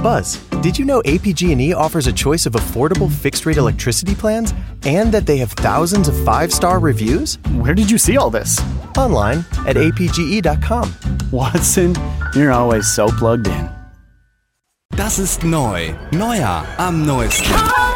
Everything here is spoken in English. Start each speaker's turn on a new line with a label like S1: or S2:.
S1: Buzz, did you know APG&E offers a choice of affordable fixed-rate electricity plans and that they have thousands of 5-star reviews?
S2: Where did you see all this?
S1: Online at apge.com.
S2: Watson, you're always so plugged in.
S3: Das ist neu. Neuer am neuesten.